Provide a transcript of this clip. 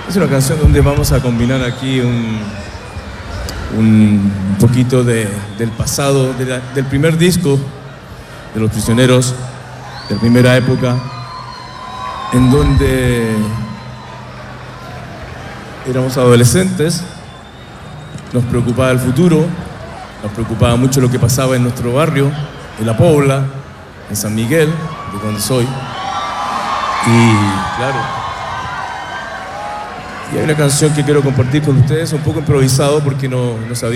Es una canción donde vamos a combinar aquí un poquito del pasado, del primer disco de Los Prisioneros, de la primera época, en donde éramos adolescentes, nos preocupaba el futuro, nos preocupaba mucho lo que pasaba en nuestro barrio, en La Pobla, en San Miguel, de donde soy. Y claro, y hay una canción que quiero compartir con ustedes, un poco improvisado porque no sabía